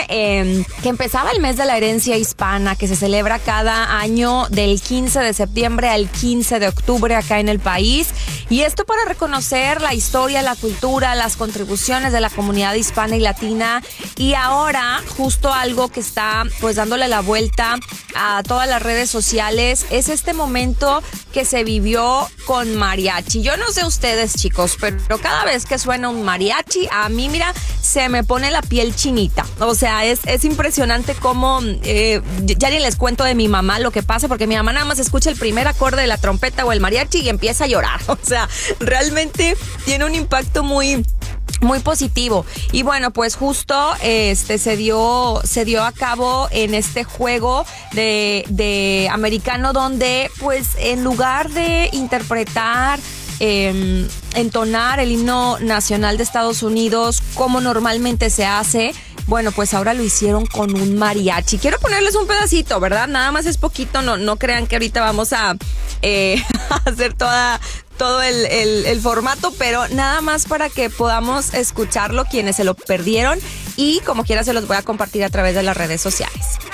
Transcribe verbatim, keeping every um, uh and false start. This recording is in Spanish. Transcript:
eh, que empezaba el mes de la herencia hispana, que se celebra cada año del quince de septiembre al quince de octubre acá en el país. Y esto para reconocer la historia, la cultura, las contribuciones de la comunidad hispana y latina. Y ahora, justo algo que está pues dándole la vuelta a todas las redes sociales, es este momento que se vivió con mariachi. Yo no sé ustedes, chicos, pero cada vez que suena un mariachi, a mí, mira, se me pone la piel chinita. O sea, es, es impresionante cómo, eh, ya ni les cuento de mi mamá lo que pasa, porque mi mamá nada más escucha el primer acorde de la trompeta o el mariachi y empieza a llorar. O sea, realmente tiene un impacto muy... muy positivo. Y bueno, pues justo este se dio se dio a cabo en este juego de, de americano, donde pues en lugar de interpretar eh, entonar el himno nacional de Estados Unidos como normalmente se hace, bueno, pues ahora lo hicieron con un mariachi. Quiero ponerles un pedacito, ¿verdad? Nada más es poquito, no, no crean que ahorita vamos a, eh, a hacer toda todo el, el, el formato, pero nada más para que podamos escucharlo quienes se lo perdieron, y como quiera se los voy a compartir a través de las redes sociales.